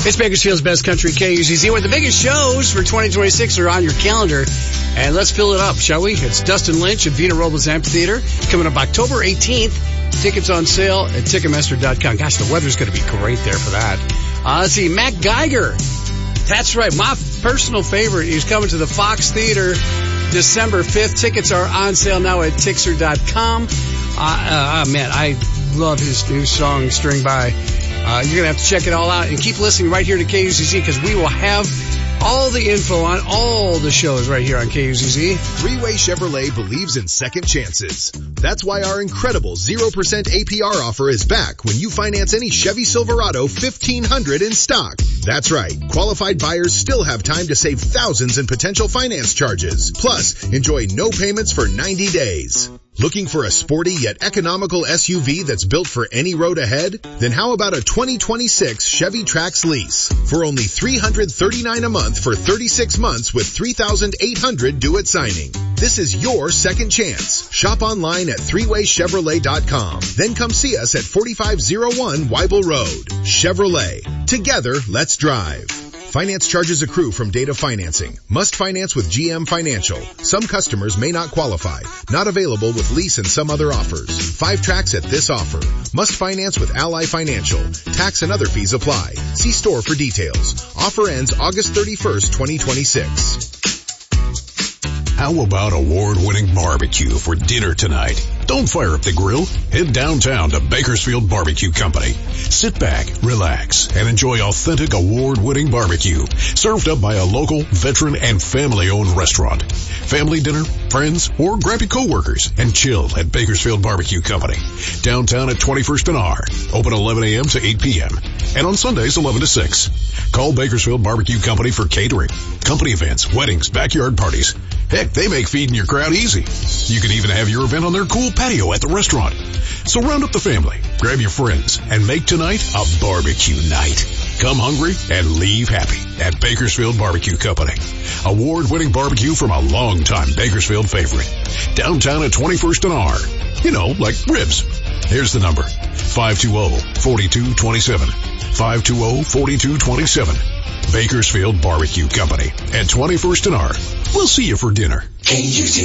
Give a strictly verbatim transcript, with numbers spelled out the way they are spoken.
It's Bakersfield's Best Country, K U Z Z, where the biggest shows for twenty twenty-six are on your calendar. And let's fill it up, shall we? It's Dustin Lynch at Vina Robles Amphitheater coming up October eighteenth. Tickets on sale at Ticketmaster dot com. Gosh, the weather's going to be great there for that. Uh, let's see, Matt Geiger. That's right, my personal favorite. He's coming to the Fox Theater December fifth. Tickets are on sale now at Tixer dot com. Uh, uh, oh, man, I love his new song, String By. Uh, you're going to have to check it all out and keep listening right here to K U Z Z because we will have all the info on all the shows right here on K U Z Z. Three-Way Chevrolet believes in second chances. That's why our incredible zero percent A P R offer is back when you finance any Chevy Silverado fifteen hundred in stock. That's right. Qualified buyers still have time to save thousands in potential finance charges. Plus, enjoy no payments for ninety days. Looking for a sporty yet economical S U V that's built for any road ahead? Then how about a twenty twenty-six Chevy Trax lease for only three hundred thirty-nine dollars a month for thirty-six months with three thousand eight hundred dollars due at signing? This is your second chance. Shop online at three way chevrolet dot com. Then come see us at forty-five oh one Weibel Road. Chevrolet. Together, let's drive. Finance charges accrue from date of financing. Must finance with G M Financial. Some customers may not qualify. Not available with lease and some other offers. Five tracks at this offer. Must finance with Ally Financial. Tax and other fees apply. See store for details. Offer ends August thirty-first, twenty twenty-six. How about award-winning barbecue for dinner tonight? Don't fire up the grill. Head downtown to Bakersfield Barbecue Company. Sit back, relax, and enjoy authentic award-winning barbecue served up by a local, veteran, and family-owned restaurant. Family dinner, friends, or grab your coworkers and chill at Bakersfield Barbecue Company. Downtown at twenty-first and R. Open eleven a.m. to eight p.m. and on Sundays eleven to six. Call Bakersfield Barbecue Company for catering, company events, weddings, backyard parties. Heck, they make feeding your crowd easy. You can even have your event on their cool patio at the restaurant. So round up the family, grab your friends, and make tonight a barbecue night. Come hungry and leave happy at Bakersfield Barbecue Company. Award-winning barbecue from a long-time Bakersfield favorite. Downtown at twenty-first and R. You know, like ribs. Here's the number. five two zero, four two two seven. five two zero, four two two seven. Bakersfield Barbecue Company at twenty-first and R. We'll see you for dinner. K U Z